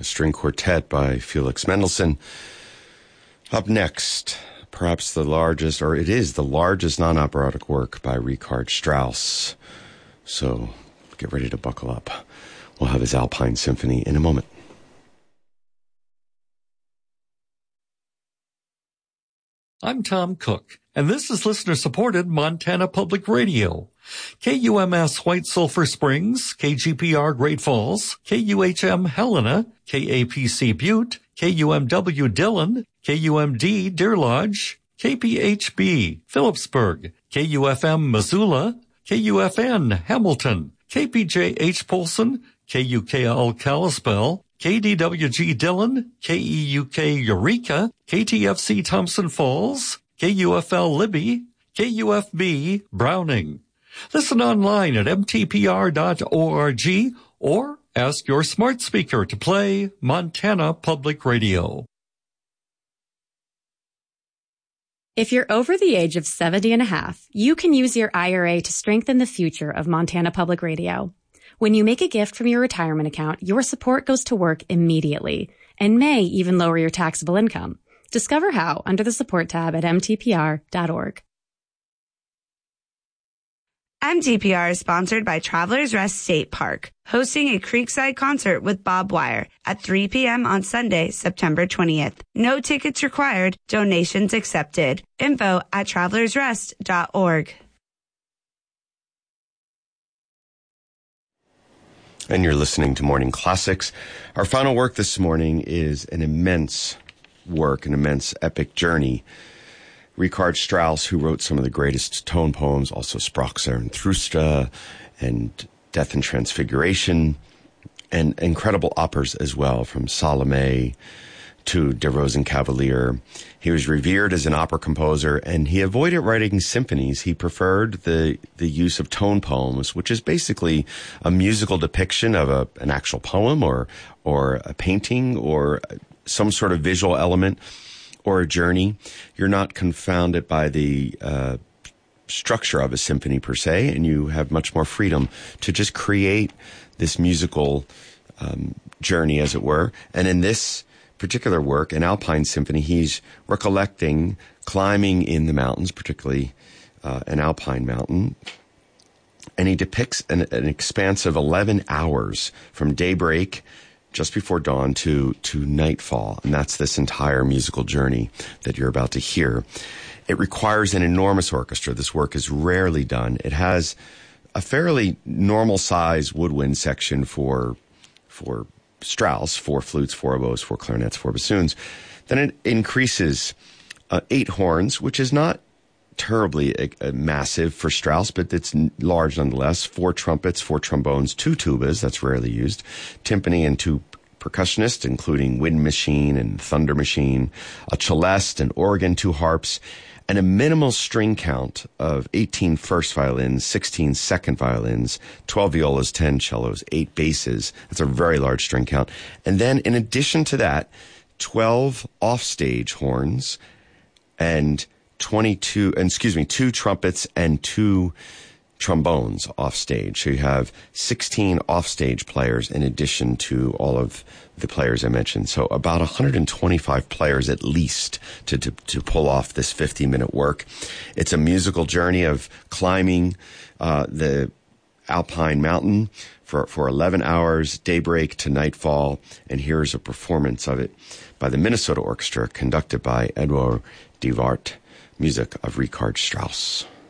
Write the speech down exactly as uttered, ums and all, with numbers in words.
a string quartet by Felix Mendelssohn. Up next, perhaps the largest, or it is the largest non-operatic work by Richard Strauss. So get ready to buckle up. We'll have his Alpine Symphony in a moment. I'm Tom Cook, and this is listener-supported Montana Public Radio. K U M S White Sulphur Springs, K G P R Great Falls, K U H M Helena, K A P C Butte, K U M W Dillon, K U M D Deer Lodge, K P H B Phillipsburg, K U F M Missoula, K U F N Hamilton, K P J H Polson, K U K L Kalispell, K D W G Dillon, K E U K Eureka, K T F C Thompson Falls, K U F L Libby, K U F B Browning. Listen online at m t p r dot org or ask your smart speaker to play Montana Public Radio. If you're over the age of seventy and a half, you can use your I R A to strengthen the future of Montana Public Radio. When you make a gift from your retirement account, your support goes to work immediately and may even lower your taxable income. Discover how under the support tab at m t p r dot org. M T P R is sponsored by Travelers Rest State Park, hosting a Creekside concert with Bob Wire at three p.m. on Sunday, September twentieth. No tickets required, donations accepted. Info at travelers rest dot org. And you're listening to Morning Classics. Our final work this morning is an immense work, an immense epic journey. Richard Strauss, who wrote some of the greatest tone poems, also Sprach Zarathustra and Death and Transfiguration, and incredible operas as well, from Salome to Der Rosenkavalier. He was revered as an opera composer, and he avoided writing symphonies. He preferred the, the use of tone poems, which is basically a musical depiction of a, an actual poem or, or a painting or some sort of visual element or a journey. You're not confounded by the uh, structure of a symphony per se, and you have much more freedom to just create this musical um, journey, as it were. And in this particular work, an Alpine Symphony, he's recollecting climbing in the mountains, particularly uh, an Alpine mountain, and he depicts an, an expanse of eleven hours from daybreak just before dawn to, to nightfall. And that's this entire musical journey that you're about to hear. It requires an enormous orchestra. This work is rarely done. It has a fairly normal size woodwind section for, for Strauss, four flutes, four oboes, four clarinets, four bassoons. Then it increases uh, eight horns, which is not terribly uh, uh, massive for Strauss, but it's n- large nonetheless. Four trumpets, four trombones, two tubas, that's rarely used, timpani and two percussionists, including wind machine and thunder machine, a celeste, an organ, two harps, and a minimal string count of eighteen first violins, sixteen second violins, twelve violas, ten cellos, eight basses. That's a very large string count. And then in addition to that, twelve offstage horns and twenty-two, excuse me, two trumpets and two trombones off stage. So you have sixteen offstage players in addition to all of the players I mentioned. So about one hundred twenty-five players at least to, to, to pull off this fifty minute work. It's a musical journey of climbing uh, the Alpine mountain for, for eleven hours, daybreak to nightfall. And here's a performance of it by the Minnesota Orchestra, conducted by Edouard Divart. Music of Richard Strauss.